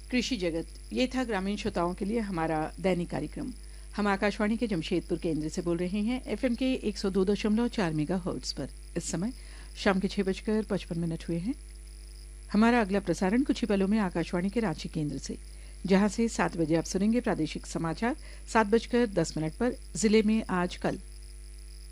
कृषि जगत, ये था ग्रामीण श्रोताओं के लिए हमारा दैनिक कार्यक्रम। हम आकाशवाणी के जमशेदपुर केंद्र से बोल रहे हैं एफएम के 102.4 मेगाहर्ट्ज पर। इस समय शाम के 6:55 हुए हैं। हमारा अगला प्रसारण कुछ ही पलों में आकाशवाणी के रांची केंद्र से, जहां से 7 बजे आप सुनेंगे प्रादेशिक समाचार। 7:10 पर जिले में आज कल